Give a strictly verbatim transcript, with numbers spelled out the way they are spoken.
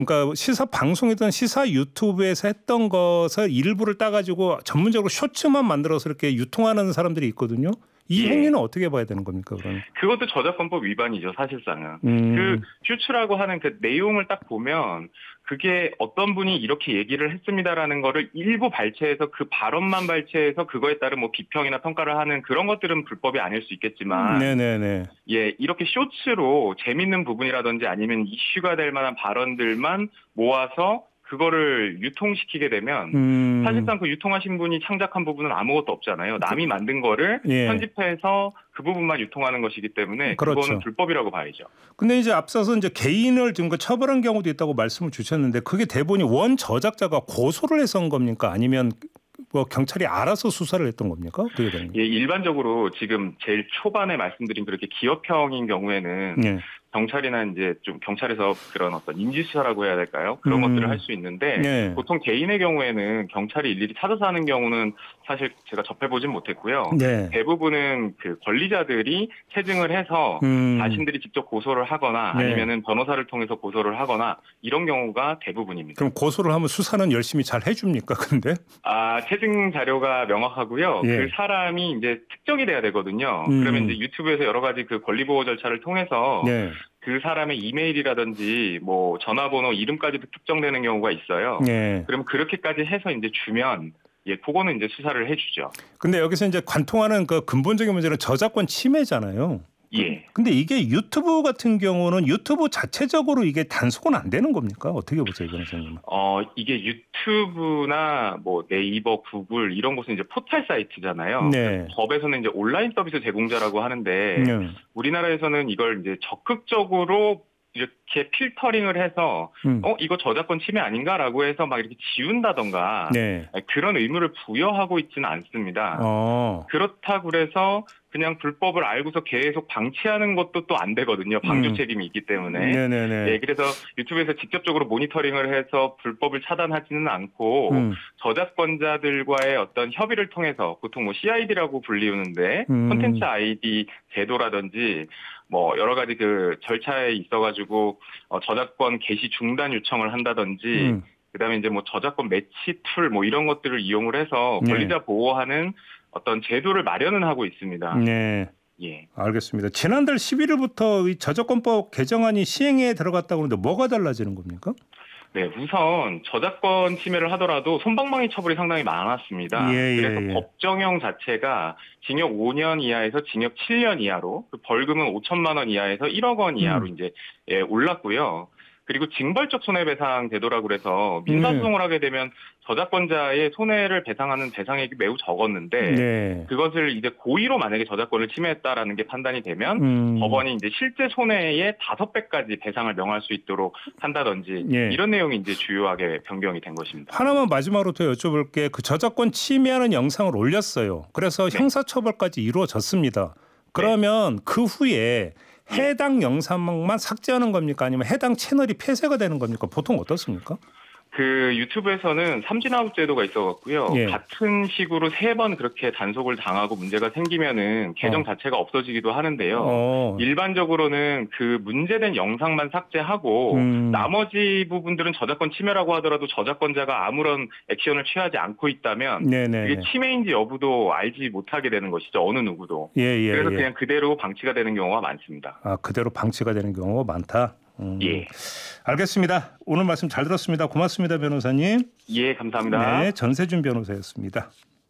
그러니까 시사 방송이든 시사 유튜브에서 했던 것을 일부를 따가지고 전문적으로 쇼츠만 만들어서 이렇게 유통하는 사람들이 있거든요. 이 예. 행위는 어떻게 봐야 되는 겁니까, 그러면? 그것도 저작권법 위반이죠, 사실상은. 음. 그 슈츠라고 하는 그 내용을 딱 보면 그게 어떤 분이 이렇게 얘기를 했습니다라는 거를 일부 발췌해서 그 발언만 발췌해서 그거에 따른 뭐 비평이나 평가를 하는 그런 것들은 불법이 아닐 수 있겠지만 네네네. 예, 이렇게 쇼츠로 재밌는 부분이라든지 아니면 이슈가 될 만한 발언들만 모아서 그거를 유통시키게 되면 음. 사실상 그 유통하신 분이 창작한 부분은 아무것도 없잖아요. 남이 만든 거를 예. 편집해서 그 부분만 유통하는 것이기 때문에 그렇죠. 그거는 불법이라고 봐야죠. 근데 이제 앞서서 이제 개인을 지금 처벌한 경우도 있다고 말씀을 주셨는데 그게 대본이 원 저작자가 고소를 해서 한 겁니까? 아니면 뭐 경찰이 알아서 수사를 했던 겁니까? 어떻게 되는 거예요? 예, 일반적으로 지금 제일 초반에 말씀드린 그렇게 기업형인 경우에는 예. 경찰이나 이제 좀 경찰에서 그런 어떤 인지수사라고 해야 될까요? 그런 음. 것들을 할 수 있는데 예. 보통 개인의 경우에는 경찰이 일일이 찾아서 하는 경우는 사실 제가 접해보진 못했고요. 네. 대부분은 그 권리자들이 체증을 해서 음. 자신들이 직접 고소를 하거나 네. 아니면은 변호사를 통해서 고소를 하거나 이런 경우가 대부분입니다. 그럼 고소를 하면 수사는 열심히 잘 해줍니까? 근데? 아, 체증 자료가 명확하고요. 예. 그 사람이 이제 특정이 돼야 되거든요. 음. 그러면 이제 유튜브에서 여러 가지 그 권리보호 절차를 통해서 네. 그 사람의 이메일이라든지 뭐 전화번호 이름까지도 특정되는 경우가 있어요. 네. 그러면 그렇게까지 해서 이제 주면 예, 그거는 이제 수사를 해주죠. 근데 여기서 이제 관통하는 그 근본적인 문제는 저작권 침해잖아요. 예. 근데 이게 유튜브 같은 경우는 유튜브 자체적으로 이게 단속은 안 되는 겁니까? 어떻게 보세요, 변호사님? 어, 이게 유튜브나 뭐 네이버, 구글 이런 곳은 이제 포털 사이트잖아요. 네. 법에서는 이제 온라인 서비스 제공자라고 하는데 네. 우리나라에서는 이걸 이제 적극적으로 이렇게 필터링을 해서 음. 어 이거 저작권 침해 아닌가라고 해서 막 이렇게 지운다던가 네. 그런 의무를 부여하고 있지는 않습니다. 어. 그렇다고 그래서 그냥 불법을 알고서 계속 방치하는 것도 또 안 되거든요. 방조 음. 책임이 있기 때문에. 네네네. 예, 그래서 유튜브에서 직접적으로 모니터링을 해서 불법을 차단하지는 않고 음. 저작권자들과의 어떤 협의를 통해서 보통 뭐 씨아이디라고 불리우는데 음. 콘텐츠 아이디 제도라든지 뭐 여러 가지 그 절차에 있어가지고 어 저작권 게시 중단 요청을 한다든지 음. 그다음에 이제 뭐 저작권 매치 툴 뭐 이런 것들을 이용을 해서 권리자 네. 보호하는 어떤 제도를 마련은 하고 있습니다. 네. 예. 알겠습니다. 지난달 십일일부터 이 저작권법 개정안이 시행에 들어갔다고 하는데 뭐가 달라지는 겁니까? 네, 우선 저작권 침해를 하더라도 솜방망이 처벌이 상당히 많았습니다. 예, 예, 그래서 예. 법정형 자체가 징역 오 년 이하에서 징역 칠 년 이하로, 그 벌금은 오천만 원 이하에서 일억 원 이하로 음. 이제 예, 올랐고요. 그리고 징벌적 손해배상 제도라고 그래서 민사소송을 네. 하게 되면 저작권자의 손해를 배상하는 배상액이 매우 적었는데 네. 그것을 이제 고의로 만약에 저작권을 침해했다라는 게 판단이 되면 음. 법원이 이제 실제 손해의 다섯 배까지 배상을 명할 수 있도록 한다든지 예. 이런 내용이 이제 주요하게 변경이 된 것입니다. 하나만 마지막으로 더 여쭤볼게. 그 저작권 침해하는 영상을 올렸어요. 그래서 네. 형사처벌까지 이루어졌습니다. 그러면 네. 그 후에 해당 영상만 삭제하는 겁니까? 아니면 해당 채널이 폐쇄가 되는 겁니까? 보통 어떻습니까? 그 유튜브에서는 삼진아웃 제도가 있어갖고요. 예. 같은 식으로 세 번 그렇게 단속을 당하고 문제가 생기면은 계정 어. 자체가 없어지기도 하는데요. 어. 일반적으로는 그 문제된 영상만 삭제하고 음. 나머지 부분들은 저작권 침해라고 하더라도 저작권자가 아무런 액션을 취하지 않고 있다면 네네. 그게 침해인지 여부도 알지 못하게 되는 것이죠. 어느 누구도. 예, 예, 그래서 예. 그냥 그대로 방치가 되는 경우가 많습니다. 아, 그대로 방치가 되는 경우가 많다. 음. 예. 알겠습니다. 오늘 말씀 잘 들었습니다. 고맙습니다, 변호사님. 예, 감사합니다. 네, 전세준 변호사였습니다.